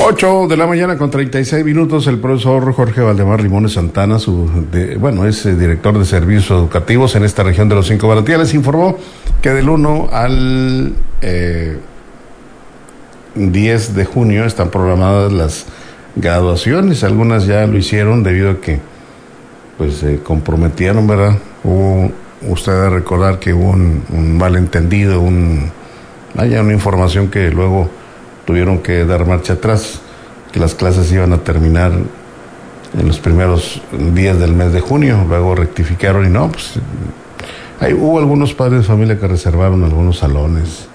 8:36 a.m. El profesor Jorge Valdemar Limones Santana, es director de servicios educativos en esta región de los Cinco Manantiales, informó que del 1 al 10 de junio están programadas las graduaciones. Algunas ya lo hicieron debido a que se comprometieron, ¿verdad? Usted debe recordar que hubo un malentendido, una información que luego tuvieron que dar marcha atrás, que las clases iban a terminar en los primeros días del mes de junio. Luego rectificaron y no, hubo algunos padres de familia que reservaron algunos salones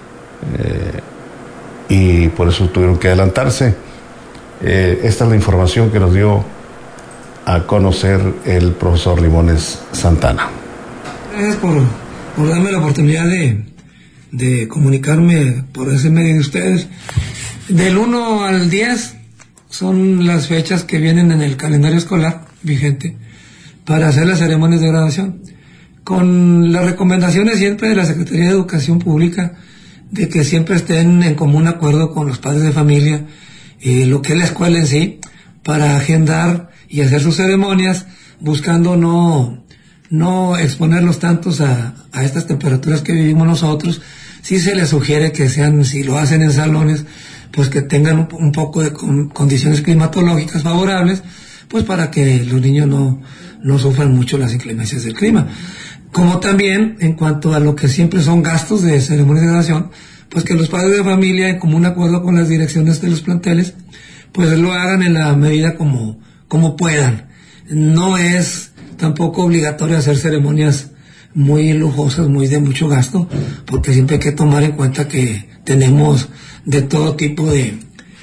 y por eso tuvieron que adelantarse. Esta es la información que nos dio a conocer el profesor Limones Santana. Gracias por darme la oportunidad de comunicarme por ese medio de ustedes. Del 1 al 10 son las fechas que vienen en el calendario escolar vigente para hacer las ceremonias de graduación, con las recomendaciones siempre de la Secretaría de Educación Pública de que siempre estén en común acuerdo con los padres de familia, lo que es la escuela en sí, para agendar y hacer sus ceremonias, buscando no exponerlos tantos a estas temperaturas que vivimos nosotros. Sí se les sugiere que sean, si lo hacen en salones, pues que tengan un poco de condiciones climatológicas favorables, pues para que los niños no sufran mucho las inclemencias del clima. Como también, en cuanto a lo que siempre son gastos de ceremonias de graduación, pues que los padres de familia, en común acuerdo con las direcciones de los planteles, pues lo hagan en la medida como puedan. No es tampoco obligatorio hacer ceremonias muy lujosas, muy de mucho gasto, porque siempre hay que tomar en cuenta que tenemos de todo tipo de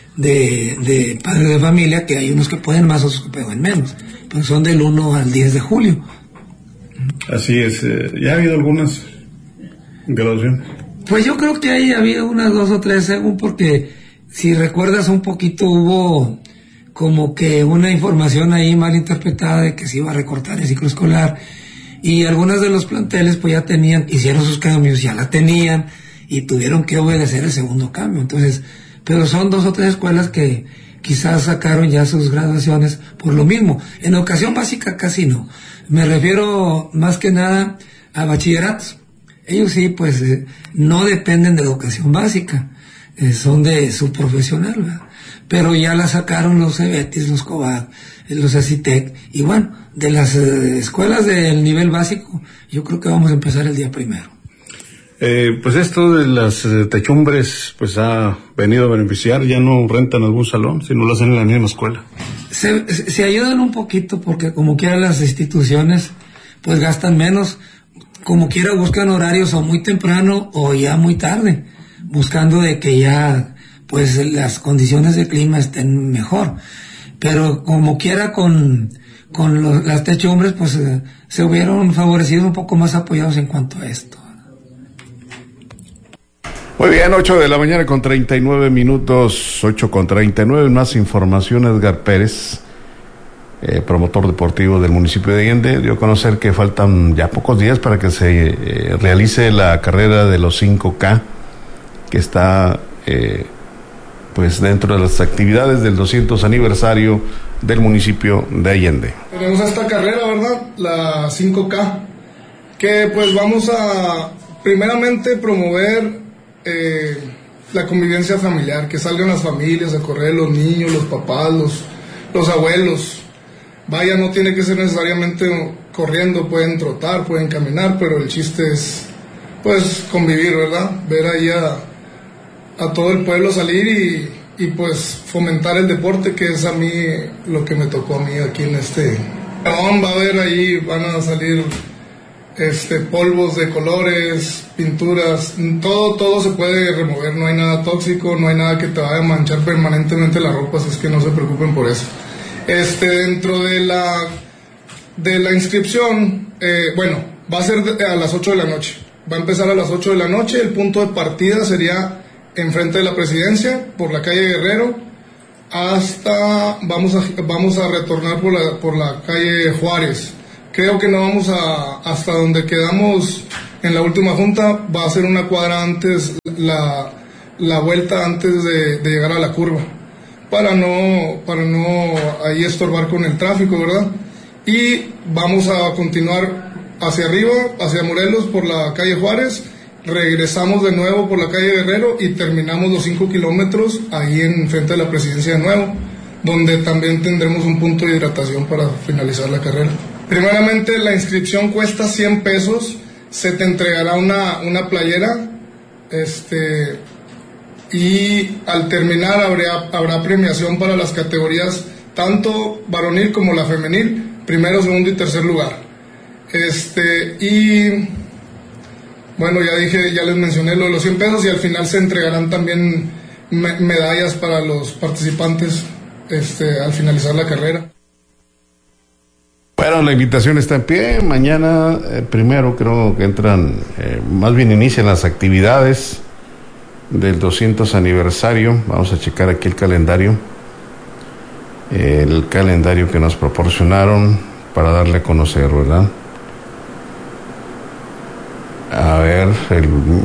padres de familia, que hay unos que pueden más, otros que pueden menos, pues son del 1 al 10 de julio. Así es. ¿Ya ha habido algunas graduaciones? Pues yo creo que ha habido unas 2 o 3, según, porque si recuerdas un poquito hubo como que una información ahí mal interpretada de que se iba a recortar el ciclo escolar, y algunos de los planteles pues ya hicieron sus cambios, ya la tenían y tuvieron que obedecer el segundo cambio. Entonces, pero son 2 o 3 escuelas que quizás sacaron ya sus graduaciones por lo mismo. En educación básica casi no. Me refiero más que nada a bachilleratos. Ellos sí, pues no dependen de educación básica, son de subprofesional, ¿verdad? Pero ya la sacaron los CEBETIS, los COBAD, los ECITEC, y bueno, de las escuelas del nivel básico, yo creo que vamos a empezar el día 1. Pues esto de las techumbres, pues ha venido a beneficiar. Ya no rentan algún salón, sino lo hacen en la misma escuela. Se ayudan un poquito, porque como quiera las instituciones, pues gastan menos, como quiera buscan horarios o muy temprano o ya muy tarde, buscando de que ya pues las condiciones de clima estén mejor. Pero como quiera con las techumbres, pues se hubieron favorecido un poco más apoyados en cuanto a esto. Muy bien, 8:39 a.m, 8:39. Más información. Edgar Pérez, promotor deportivo del municipio de Allende, dio a conocer que faltan ya pocos días para que se realice la carrera de los 5K, que está pues dentro de las actividades del 200 aniversario del municipio de Allende. Tenemos esta carrera, ¿verdad? La 5K, que pues vamos a primeramente promover la convivencia familiar, que salgan las familias a correr, los niños, los papás, los abuelos. Vaya, no tiene que ser necesariamente corriendo, pueden trotar, pueden caminar, pero el chiste es pues convivir, ¿verdad? Ver ahí a todo el pueblo salir y pues fomentar el deporte, que es a mí lo que me tocó a mí aquí en este. Va a haber ahí, van a salir polvos de colores, pinturas, todo se puede remover, no hay nada tóxico, no hay nada que te vaya a manchar permanentemente la ropa, así es que no se preocupen por eso. Dentro de la inscripción, va a ser a las 8 de la noche, va a empezar a las 8 de la noche, el punto de partida sería enfrente de la presidencia, por la calle Guerrero, hasta, vamos a retornar por la calle Juárez. Creo que no vamos hasta donde quedamos en la última junta, va a ser una cuadra antes, la vuelta antes de llegar a la curva. para no ahí estorbar con el tráfico, ¿verdad? Y vamos a continuar hacia arriba, hacia Morelos por la calle Juárez, regresamos de nuevo por la calle Guerrero y terminamos los 5 kilómetros ahí en frente de la Presidencia de nuevo, donde también tendremos un punto de hidratación para finalizar la carrera. Primeramente, la inscripción cuesta 100 pesos, se te entregará una playera, y al terminar habrá premiación para las categorías tanto varonil como la femenil, primero, segundo y tercer lugar. Y bueno, ya les mencioné lo de los 100 pesos y al final se entregarán también medallas para los participantes al finalizar la carrera. Bueno, la invitación está en pie. Mañana, primero, creo que más bien inician las actividades del 200 aniversario. Vamos a checar aquí el calendario que nos proporcionaron para darle a conocer, ¿verdad? A ver, el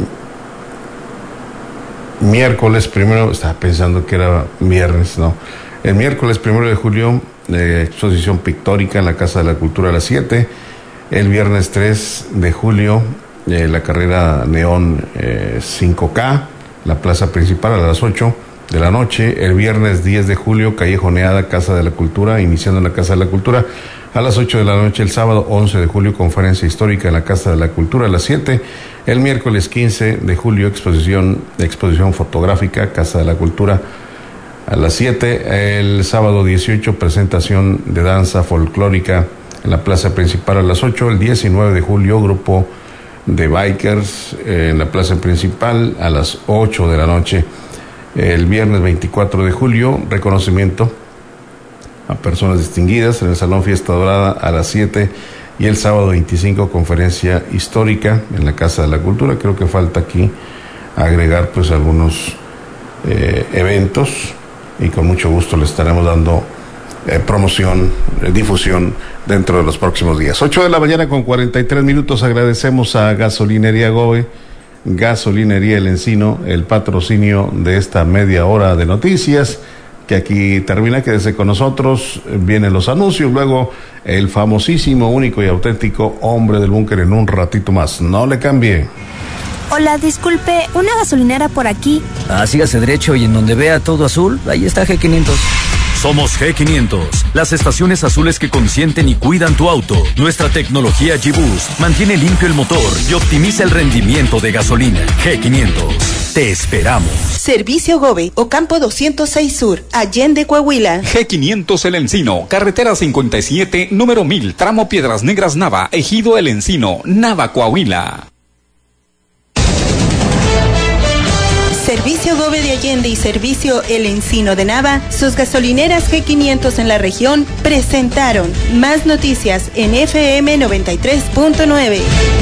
miércoles primero, estaba pensando que era viernes, no. El miércoles 1 de julio, exposición pictórica en la Casa de la Cultura a las 7. El viernes 3 de julio, la carrera neón 5K, la plaza principal a las 8 de la noche. El viernes 10 de julio, callejoneada, Casa de la Cultura, iniciando en la Casa de la Cultura a las 8 de la noche. El sábado 11 de julio, conferencia histórica en la Casa de la Cultura a las 7. El miércoles 15 de julio, exposición fotográfica, Casa de la Cultura a las 7. El sábado 18, presentación de danza folclórica en la plaza principal a las 8. El 19 de julio, grupo de bikers en la plaza principal a las 8 de la noche. El viernes 24 de julio, reconocimiento a personas distinguidas en el Salón Fiesta Dorada a las 7. Y el sábado 25, conferencia histórica en la Casa de la Cultura. Creo que falta aquí agregar pues algunos eventos, y con mucho gusto le estaremos dando promoción, difusión dentro de los próximos días. 8 de la mañana con 43 minutos. Agradecemos a Gasolinería Gobe, Gasolinería El Encino, el patrocinio de esta media hora de noticias, que aquí termina. Quédese con nosotros, vienen los anuncios, luego el famosísimo, único y auténtico Hombre del Búnker en un ratito más. No le cambie. Hola, disculpe, ¿una gasolinera por aquí? Sígase derecho y en donde vea todo azul, ahí está G500. Somos G500, las estaciones azules que consienten y cuidan tu auto. Nuestra tecnología G-Boost mantiene limpio el motor y optimiza el rendimiento de gasolina. G500, te esperamos. Servicio Gobe, Ocampo 206 Sur, Allende, Coahuila. G500 El Encino, carretera 57, número 1000, tramo Piedras Negras Nava, Ejido El Encino, Nava, Coahuila. Servicio Gobe de Allende y Servicio El Encino de Nava, sus gasolineras G500 en la región, presentaron más noticias en FM 93.9.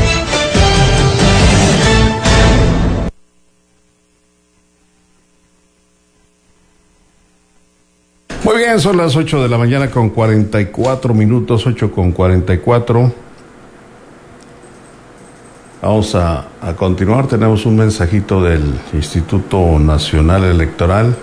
Muy bien, son las 8 de la mañana con 44 minutos, 8 con 44. Vamos a continuar. Tenemos un mensajito del Instituto Nacional Electoral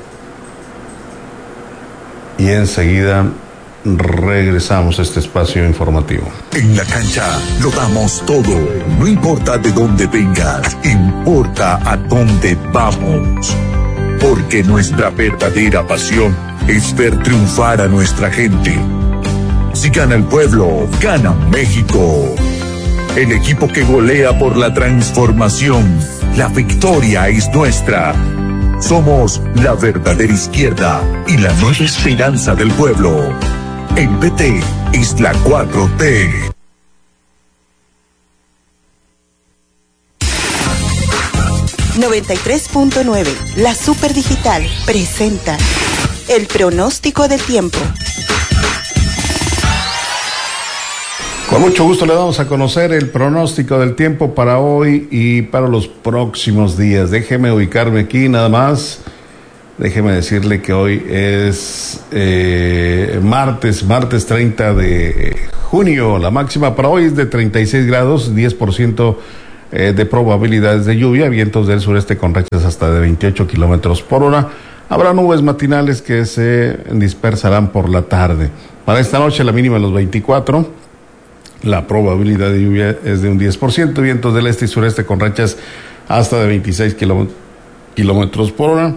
y enseguida regresamos a este espacio informativo. En la cancha lo damos todo, no importa de dónde vengas, importa a dónde vamos, porque nuestra verdadera pasión es ver triunfar a nuestra gente. Si gana el pueblo, gana México. El equipo que golea por la transformación. La victoria es nuestra. Somos la verdadera izquierda y la nueva esperanza del pueblo. En PT es la 4T. ...93.9, la Super Digital presenta el pronóstico del tiempo. Con mucho gusto le damos a conocer el pronóstico del tiempo para hoy y para los próximos días. Déjeme ubicarme aquí nada más. Déjeme decirle que hoy es martes 30 de junio. La máxima para hoy es de 36 grados, 10% de probabilidades de lluvia, vientos del sureste con rachas hasta de 28 kilómetros por hora. Habrá nubes matinales que se dispersarán por la tarde. Para esta noche la mínima en los 24, la probabilidad de lluvia es de un 10%, vientos del este y sureste con rachas hasta de 26 kilómetros por hora.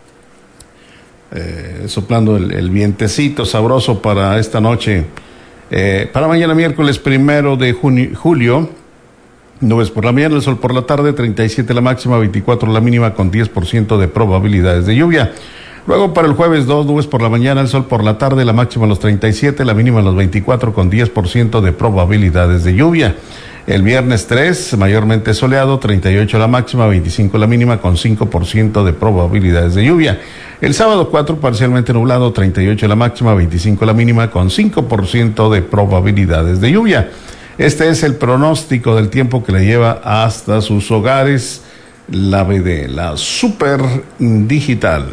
Soplando el vientecito sabroso para esta noche. Para mañana miércoles 1 de julio, nubes por la mañana, el sol por la tarde, 37 la máxima, 24 la mínima, con 10% de probabilidades de lluvia. Luego para el jueves 2, nubes por la mañana, el sol por la tarde, la máxima a los 37, la mínima a los 24, con 10% de probabilidades de lluvia. El viernes 3, mayormente soleado, 38 la máxima, 25 la mínima, con 5% de probabilidades de lluvia. El sábado 4, parcialmente nublado, 38 la máxima, 25 la mínima, con 5% de probabilidades de lluvia. Este es el pronóstico del tiempo que le lleva hasta sus hogares la BD, la Super Digital.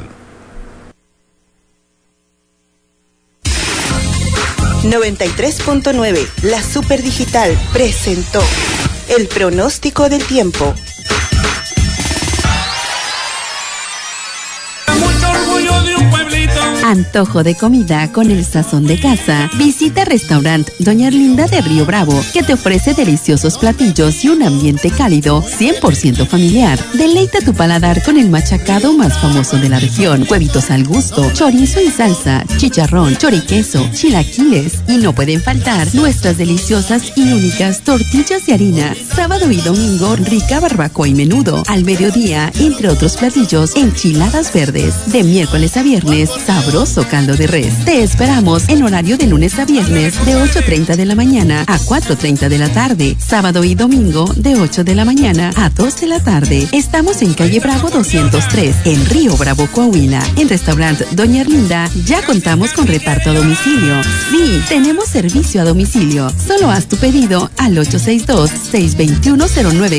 93.9, la Super Digital presentó el pronóstico del tiempo. Antojo de comida con el sazón de casa. Visita Restaurant Doña Erlinda de Río Bravo, que te ofrece deliciosos platillos y un ambiente cálido 100% familiar. Deleita tu paladar con el machacado más famoso de la región, huevitos al gusto, chorizo y salsa, chicharrón, choriqueso, chilaquiles, y no pueden faltar nuestras deliciosas y únicas tortillas de harina. Sábado y domingo, rica barbacoa y menudo. Al mediodía, entre otros platillos, enchiladas verdes. De miércoles a viernes, sabroso caldo de res. Te esperamos en horario de lunes a viernes de 8:30 de la mañana a 4:30 de la tarde. Sábado y domingo de 8 de la mañana a 2 de la tarde. Estamos en calle Bravo 203, en Río Bravo, Coahuila. En Restaurant Doña Erlinda ya contamos con reparto a domicilio. Sí, tenemos servicio a domicilio. Solo haz tu pedido al 862-621-09